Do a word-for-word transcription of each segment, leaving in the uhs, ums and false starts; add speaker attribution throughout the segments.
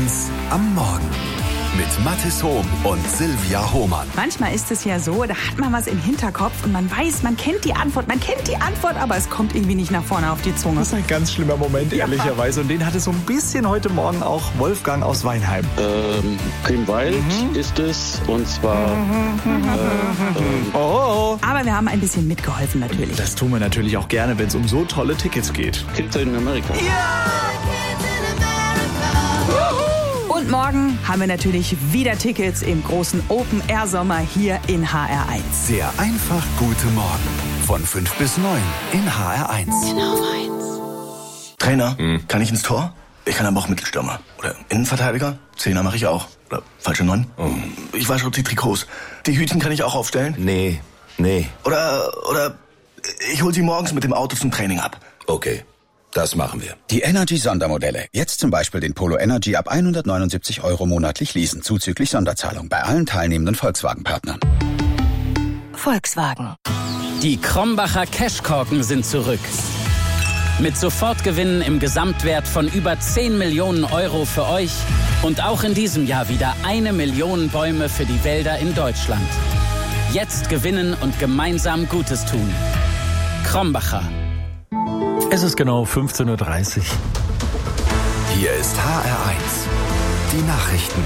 Speaker 1: eins am Morgen mit Mathis Hohm und Silvia Hohmann.
Speaker 2: Manchmal ist es ja so, da hat man was im Hinterkopf und man weiß, man kennt die Antwort, man kennt die Antwort, aber es kommt irgendwie nicht nach vorne auf die Zunge.
Speaker 3: Das ist ein ganz schlimmer Moment,
Speaker 2: Ja.
Speaker 3: ehrlicherweise. Und den hatte so ein bisschen heute Morgen auch Wolfgang aus Weinheim.
Speaker 4: Ähm, Grünwald mhm. ist es, und zwar...
Speaker 3: Mhm.
Speaker 4: Äh, ähm,
Speaker 3: Oh.
Speaker 2: Aber wir haben ein bisschen mitgeholfen natürlich.
Speaker 3: Das tun wir natürlich auch gerne, wenn es um so tolle Tickets geht.
Speaker 4: Kids in Amerika.
Speaker 2: Und morgen haben wir natürlich wieder Tickets im großen Open-Air-Sommer hier in H R eins.
Speaker 1: Der einfach gute Morgen von fünf bis neun in H R eins.
Speaker 5: Trainer, kann ich ins Tor? Ich kann aber auch Mittelstürmer. Oder Innenverteidiger? Zehner mache ich auch. Oder falsche Neun? Ich wasche auch die Trikots. Die Hütchen kann ich auch aufstellen?
Speaker 6: Nee, nee.
Speaker 5: Oder, oder ich hol sie morgens mit dem Auto zum Training ab.
Speaker 6: Okay, das machen wir.
Speaker 7: Die Energy-Sondermodelle. Jetzt zum Beispiel den Polo Energy ab hundertneunundsiebzig Euro monatlich leasen, zuzüglich Sonderzahlung bei allen teilnehmenden Volkswagen-Partnern.
Speaker 8: Volkswagen. Die Krombacher Cashkorken sind zurück. Mit Sofortgewinnen im Gesamtwert von über zehn Millionen Euro für euch und auch in diesem Jahr wieder eine Million Bäume für die Wälder in Deutschland. Jetzt gewinnen und gemeinsam Gutes tun. Krombacher.
Speaker 9: Es ist genau fünfzehn Uhr dreißig.
Speaker 1: Hier ist H R eins. Die Nachrichten.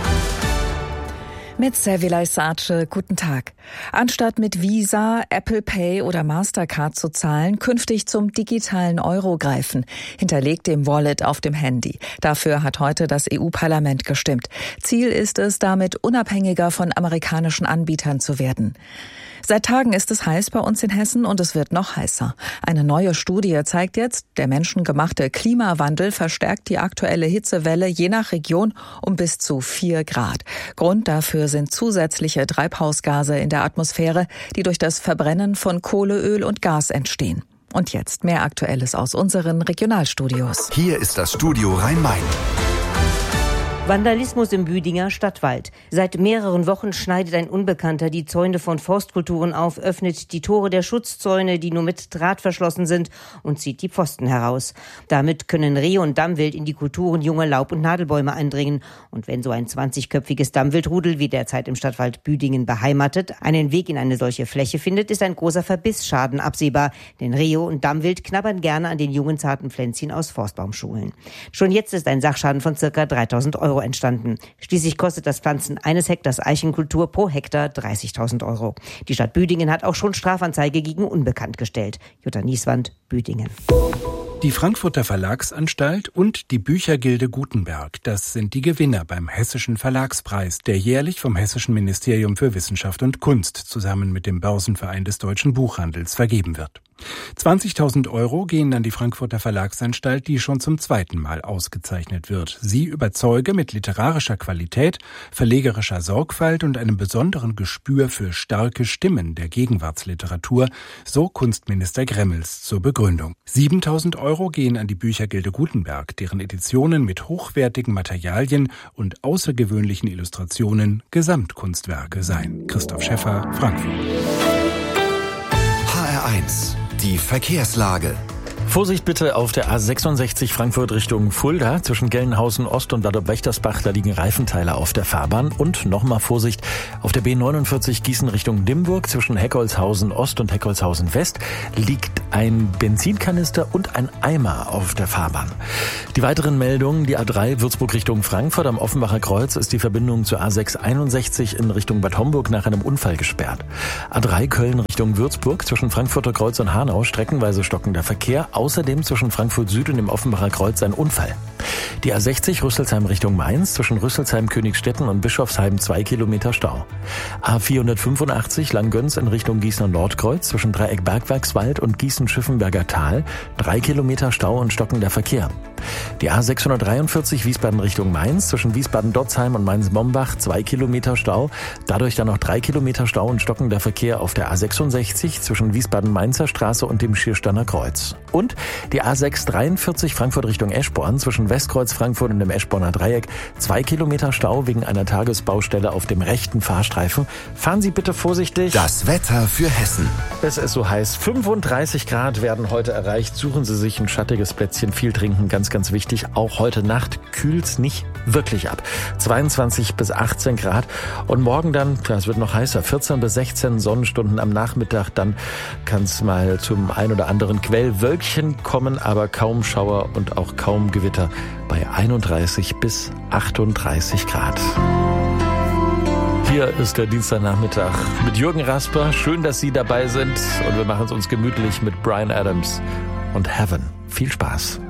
Speaker 10: Mit Servilay Sace, guten Tag. Anstatt mit Visa, Apple Pay oder Mastercard zu zahlen, künftig zum digitalen Euro greifen, hinterlegt dem Wallet auf dem Handy. Dafür hat heute das E U-Parlament gestimmt. Ziel ist es, damit unabhängiger von amerikanischen Anbietern zu werden. Seit Tagen ist es heiß bei uns in Hessen und es wird noch heißer. Eine neue Studie zeigt jetzt, der menschengemachte Klimawandel verstärkt die aktuelle Hitzewelle je nach Region um bis zu vier Grad. Grund dafür sind zusätzliche Treibhausgase in der Atmosphäre, die durch das Verbrennen von Kohle, Öl und Gas entstehen. Und jetzt mehr Aktuelles aus unseren Regionalstudios.
Speaker 1: Hier ist das Studio Rhein-Main.
Speaker 11: Vandalismus im Büdinger Stadtwald. Seit mehreren Wochen schneidet ein Unbekannter die Zäune von Forstkulturen auf, öffnet die Tore der Schutzzäune, die nur mit Draht verschlossen sind, und zieht die Pfosten heraus. Damit können Rehe und Dammwild in die Kulturen junge Laub- und Nadelbäume eindringen. Und wenn so ein zwanzigköpfiges Dammwildrudel wie derzeit im Stadtwald Büdingen beheimatet einen Weg in eine solche Fläche findet, ist ein großer Verbissschaden absehbar. Denn Rehe und Dammwild knabbern gerne an den jungen zarten Pflänzchen aus Forstbaumschulen. Schon jetzt ist ein Sachschaden von circa dreitausend Euro entstanden. Schließlich kostet das Pflanzen eines Hektars Eichenkultur pro Hektar dreißigtausend Euro. Die Stadt Büdingen hat auch schon Strafanzeige gegen Unbekannt gestellt. Jutta Nieswand, Büdingen.
Speaker 12: Die Frankfurter Verlagsanstalt und die Büchergilde Gutenberg, das sind die Gewinner beim Hessischen Verlagspreis, der jährlich vom Hessischen Ministerium für Wissenschaft und Kunst zusammen mit dem Börsenverein des deutschen Buchhandels vergeben wird. zwanzigtausend Euro gehen an die Frankfurter Verlagsanstalt, die schon zum zweiten Mal ausgezeichnet wird. Sie überzeuge mit literarischer Qualität, verlegerischer Sorgfalt und einem besonderen Gespür für starke Stimmen der Gegenwartsliteratur, so Kunstminister Gremmels zur Begründung. siebentausend Euro gehen an die Büchergilde Gutenberg, deren Editionen mit hochwertigen Materialien und außergewöhnlichen Illustrationen Gesamtkunstwerke seien. Christoph Schäffer, Frankfurt.
Speaker 1: H R eins. Die Verkehrslage.
Speaker 9: Vorsicht bitte auf der A sechsundsechzig Frankfurt Richtung Fulda. Zwischen Gelnhausen Ost und Bad Wächtersbach, da liegen Reifenteile auf der Fahrbahn. Und nochmal Vorsicht auf der B neunundvierzig Gießen Richtung Dimburg. Zwischen Heckholzhausen Ost und Heckholzhausen West liegt ein Benzinkanister und ein Eimer auf der Fahrbahn. Die weiteren Meldungen: Die A drei Würzburg Richtung Frankfurt. Am Offenbacher Kreuz ist die Verbindung zur A sechs einundsechzig in Richtung Bad Homburg nach einem Unfall gesperrt. A drei Köln Richtung Würzburg. Zwischen Frankfurter Kreuz und Hanau streckenweise stockender Verkehr. Außerdem zwischen Frankfurt Süd und dem Offenbacher Kreuz ein Unfall. Die A sechzig Rüsselsheim Richtung Mainz, zwischen Rüsselsheim, Königsstetten und Bischofsheim zwei Kilometer Stau. A vierhundertfünfundachtzig Langgöns in Richtung Gießener Nordkreuz, zwischen Dreieck Bergwerkswald und Gießen-Schiffenberger Tal, drei Kilometer Stau und stockender Verkehr. Die A sechshundertdreiundvierzig Wiesbaden Richtung Mainz, zwischen Wiesbaden-Dotzheim und Mainz-Mombach zwei Kilometer Stau, dadurch dann noch drei Kilometer Stau und stockender Verkehr auf der A sechsundsechzig zwischen Wiesbaden-Mainzer Straße und dem Schiersteiner Kreuz. Und die A sechshundertdreiundvierzig Frankfurt Richtung Eschborn, zwischen Westkreuz Frankfurt und dem Eschborner Dreieck, zwei Kilometer Stau wegen einer Tagesbaustelle auf dem rechten Fahrstreifen. Fahren Sie bitte vorsichtig.
Speaker 1: Das Wetter für Hessen.
Speaker 9: Es ist so heiß. fünfunddreißig Grad werden heute erreicht. Suchen Sie sich ein schattiges Plätzchen, viel trinken, ganz, ganz wichtig. Auch heute Nacht kühlt's nicht wirklich ab. zweiundzwanzig bis achtzehn Grad. Und morgen dann, ja, es wird noch heißer, vierzehn bis sechzehn Sonnenstunden am Nachmittag. Dann kann es mal zum ein oder anderen Quellwölkchen kommen, aber kaum Schauer und auch kaum Gewitter bei einunddreißig bis achtunddreißig Grad. Hier ist der Dienstagnachmittag mit Jürgen Rasper. Schön, dass Sie dabei sind. Und wir machen es uns gemütlich mit Bryan Adams und Heaven. Viel Spaß.